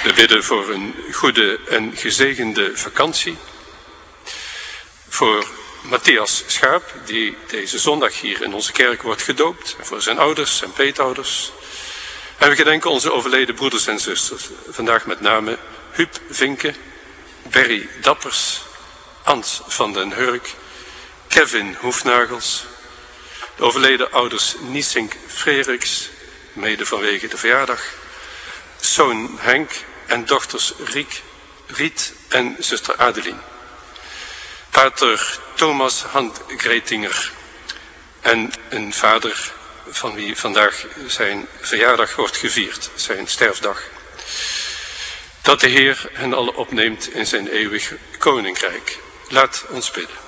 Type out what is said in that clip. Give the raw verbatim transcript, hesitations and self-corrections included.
We bidden voor een goede en gezegende vakantie. Voor Matthias Schaap, die deze zondag hier in onze kerk wordt gedoopt. En voor zijn ouders en peetouders. En we gedenken onze overleden broeders en zusters. Vandaag met name Huub Vinke, Berry Dappers, Ans van den Hurk, Kevin Hoefnagels. De overleden ouders Niesink Frederiks, mede vanwege de verjaardag. Zoon Henk en dochters Riek, Riet en zuster Adeline. Pater Thomas Hand Gretinger en een vader van wie vandaag zijn verjaardag wordt gevierd, zijn sterfdag. Dat de Heer hen allen opneemt in zijn eeuwig koninkrijk. Laat ons bidden.